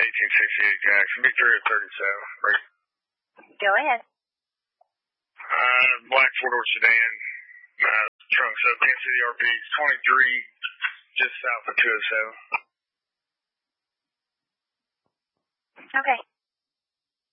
1868 Jackson, be 3 at 37. Go ahead. Black four-door sedan, trunk sub, Kansas City RPs, 23, just south of 207. Okay.